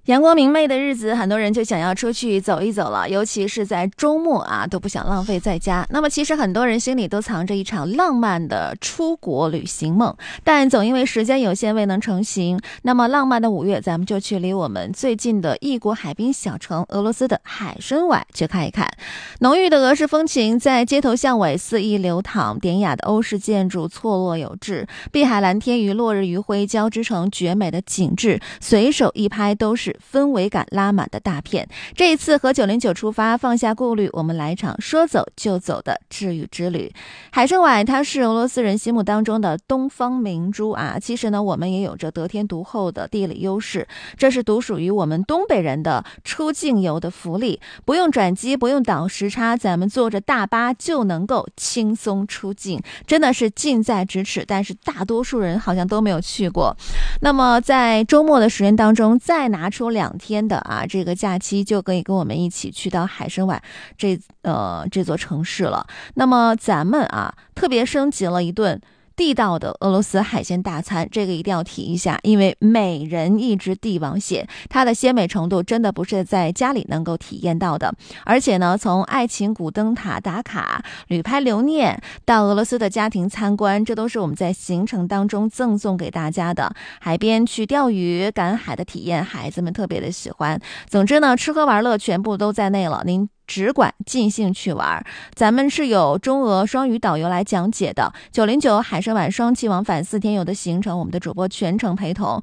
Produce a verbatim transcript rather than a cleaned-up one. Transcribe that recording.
阳光明媚的日子，很多人就想要出去走一走了，尤其是在周末啊，都不想浪费在家。那么其实很多人心里都藏着一场浪漫的出国旅行梦，但总因为时间有限未能成行。那么浪漫的五月，咱们就去离我们最近的异国海滨小城俄罗斯的海参崴去看一看。浓郁的俄式风情在街头巷尾肆意流淌，典雅的欧式建筑错落有致，碧海蓝天与落日余晖交织成绝美的景致，随手一拍都是氛围感拉满的大片。这一次和九零九出发，放下顾虑，我们来场说走就走的治愈之旅。海参崴它是俄罗斯人心目当中的东方明珠啊，其实呢我们也有着得天独厚的地理优势，这是独属于我们东北人的出境游的福利，不用转机，不用倒时差，咱们坐着大巴就能够轻松出境，真的是近在咫尺，但是大多数人好像都没有去过。那么在周末的时间当中，再拿出两天的啊这个假期，就可以跟我们一起去到海参崴这呃这座城市了。那么咱们啊特别升级了一顿地道的俄罗斯海鲜大餐，这个一定要提一下，因为每人一只帝王蟹，它的鲜美程度真的不是在家里能够体验到的。而且呢，从爱情古灯塔打卡、旅拍留念到俄罗斯的家庭参观，这都是我们在行程当中赠送给大家的。海边去钓鱼、赶海的体验，孩子们特别的喜欢。总之呢，吃喝玩乐全部都在内了，您只管尽兴去玩。咱们是有中俄双语导游来讲解的，九零九海参崴双栖往返四天游的行程，我们的主播全程陪同。